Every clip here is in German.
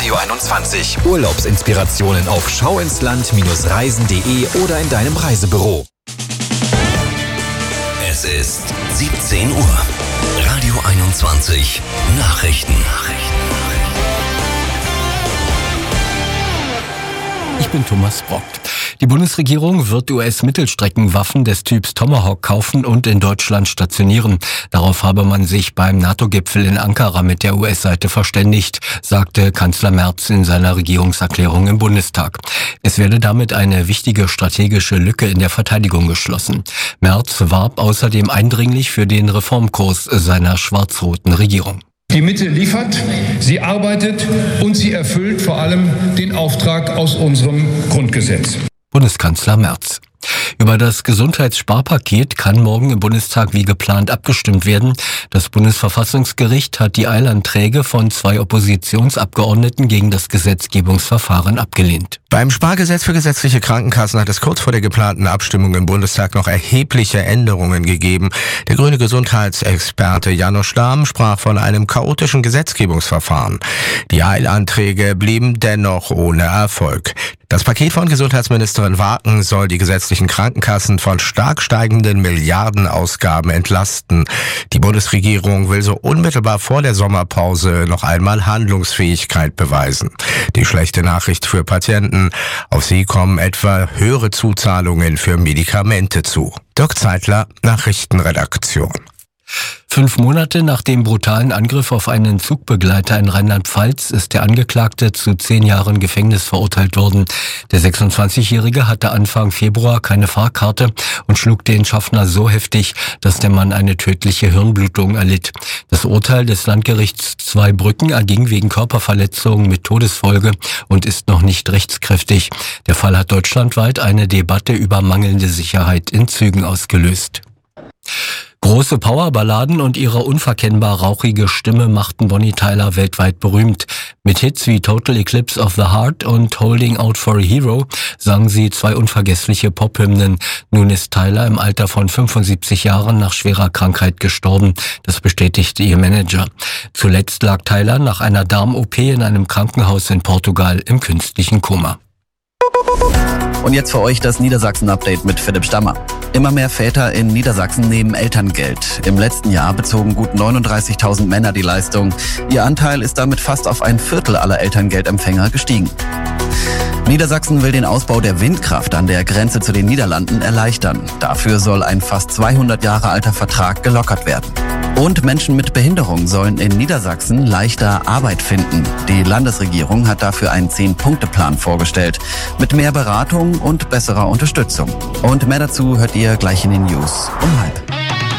Radio 21. Urlaubsinspirationen auf schauinsland-reisen.de oder in deinem Reisebüro. Es ist 17 Uhr. Radio 21 Nachrichten. Ich bin Thomas Brock. Die Bundesregierung wird US-Mittelstreckenwaffen des Typs Tomahawk kaufen und in Deutschland stationieren. Darauf habe man sich beim NATO-Gipfel in Ankara mit der US-Seite verständigt, sagte Kanzler Merz in seiner Regierungserklärung im Bundestag. Es werde damit eine wichtige strategische Lücke in der Verteidigung geschlossen. Merz warb außerdem eindringlich für den Reformkurs seiner schwarz-roten Regierung. Die Mitte liefert, sie arbeitet und sie erfüllt vor allem den Auftrag aus unserem Grundgesetz. Bundeskanzler Merz. Über das Gesundheitssparpaket kann morgen im Bundestag wie geplant abgestimmt werden. Das Bundesverfassungsgericht hat die Eilanträge von 2 Oppositionsabgeordneten gegen das Gesetzgebungsverfahren abgelehnt. Beim Spargesetz für gesetzliche Krankenkassen hat es kurz vor der geplanten Abstimmung im Bundestag noch erhebliche Änderungen gegeben. Der grüne Gesundheitsexperte Janosch Dahm sprach von einem chaotischen Gesetzgebungsverfahren. Die Eilanträge blieben dennoch ohne Erfolg. Das Paket von Gesundheitsministerin Waken soll die gesetzlichen Krankenkassen von stark steigenden Milliardenausgaben entlasten. Die Bundesregierung will so unmittelbar vor der Sommerpause noch einmal Handlungsfähigkeit beweisen. Die schlechte Nachricht für Patienten: Auf sie kommen etwa höhere Zuzahlungen für Medikamente zu. Dirk Zeitler, Nachrichtenredaktion. 5 Monate nach dem brutalen Angriff auf einen Zugbegleiter in Rheinland-Pfalz ist der Angeklagte zu 10 Jahren Gefängnis verurteilt worden. Der 26-Jährige hatte Anfang Februar keine Fahrkarte und schlug den Schaffner so heftig, dass der Mann eine tödliche Hirnblutung erlitt. Das Urteil des Landgerichts Zweibrücken erging wegen Körperverletzung mit Todesfolge und ist noch nicht rechtskräftig. Der Fall hat deutschlandweit eine Debatte über mangelnde Sicherheit in Zügen ausgelöst. Große Powerballaden und ihre unverkennbar rauchige Stimme machten Bonnie Tyler weltweit berühmt. Mit Hits wie Total Eclipse of the Heart und Holding Out for a Hero sang sie 2 unvergessliche Pophymnen. Nun ist Tyler im Alter von 75 Jahren nach schwerer Krankheit gestorben. Das bestätigte ihr Manager. Zuletzt lag Tyler nach einer Darm-OP in einem Krankenhaus in Portugal im künstlichen Koma. Und jetzt für euch das Niedersachsen-Update mit Philipp Stammer. Immer mehr Väter in Niedersachsen nehmen Elterngeld. Im letzten Jahr bezogen gut 39.000 Männer die Leistung. Ihr Anteil ist damit fast auf 1/4 aller Elterngeldempfänger gestiegen. Niedersachsen will den Ausbau der Windkraft an der Grenze zu den Niederlanden erleichtern. Dafür soll ein fast 200 Jahre alter Vertrag gelockert werden. Und Menschen mit Behinderung sollen in Niedersachsen leichter Arbeit finden. Die Landesregierung hat dafür einen 10-Punkte-Plan vorgestellt. Mit mehr Beratung und besserer Unterstützung. Und mehr dazu hört ihr gleich in den News um 12:30.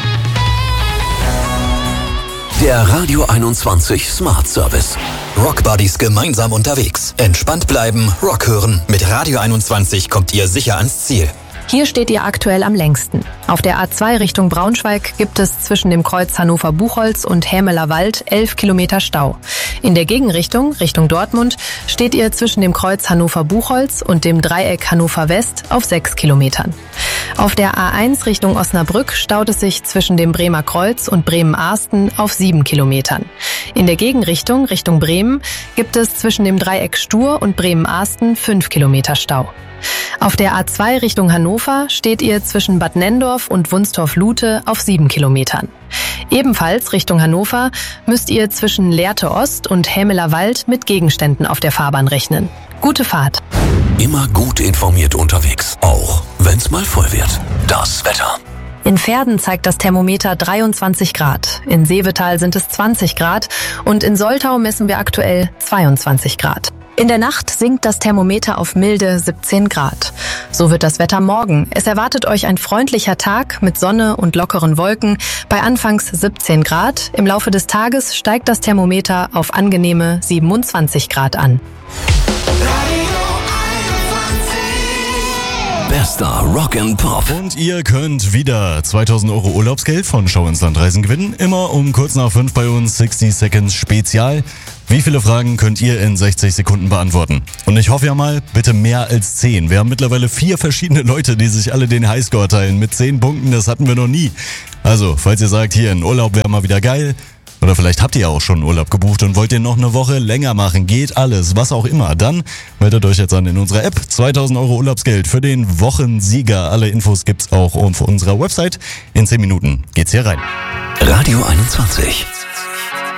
Der Radio 21 Smart Service. Rock Buddies gemeinsam unterwegs. Entspannt bleiben, Rock hören. Mit Radio 21 kommt ihr sicher ans Ziel. Hier steht ihr aktuell am längsten. Auf der A2 Richtung Braunschweig gibt es zwischen dem Kreuz Hannover-Buchholz und Hämeler Wald 11 Kilometer Stau. In der Gegenrichtung, Richtung Dortmund, steht ihr zwischen dem Kreuz Hannover-Buchholz und dem Dreieck Hannover-West auf 6 Kilometern. Auf der A1 Richtung Osnabrück staut es sich zwischen dem Bremer Kreuz und Bremen-Arsten auf 7 Kilometern. In der Gegenrichtung, Richtung Bremen, gibt es zwischen dem Dreieck Stur und Bremen-Arsten 5 Kilometer Stau. Auf der A2 Richtung Hannover steht ihr zwischen Bad Nenndorf und Wunstorf-Lute auf 7 Kilometern. Ebenfalls Richtung Hannover müsst ihr zwischen Lehrte Ost und Hämeler Wald mit Gegenständen auf der Fahrbahn rechnen. Gute Fahrt! Immer gut informiert unterwegs, auch wenn's mal voll wird. Das Wetter. In Verden zeigt das Thermometer 23 Grad, in Seevetal sind es 20 Grad und in Soltau messen wir aktuell 22 Grad. In der Nacht sinkt das Thermometer auf milde 17 Grad. So wird das Wetter morgen. Es erwartet euch ein freundlicher Tag mit Sonne und lockeren Wolken bei anfangs 17 Grad. Im Laufe des Tages steigt das Thermometer auf angenehme 27 Grad an. Bester Rock and Pop. Und ihr könnt wieder 2.000 € Urlaubsgeld von Schau ins Land Reisen gewinnen. Immer um kurz nach 5 bei uns 60 Seconds Spezial. Wie viele Fragen könnt ihr in 60 Sekunden beantworten? Und ich hoffe ja mal, bitte mehr als 10. Wir haben mittlerweile 4 verschiedene Leute, die sich alle den Highscore teilen. Mit 10 Punkten, das hatten wir noch nie. Also, falls ihr sagt, hier ein Urlaub wäre mal wieder geil, Oder vielleicht habt ihr auch schon Urlaub gebucht und wollt ihr noch eine Woche länger machen. Geht alles, was auch immer. Dann meldet euch jetzt an in unserer App. 2000 Euro Urlaubsgeld für den Wochensieger. Alle Infos gibt's auch auf unserer Website. In 10 Minuten geht's hier rein. Radio 21.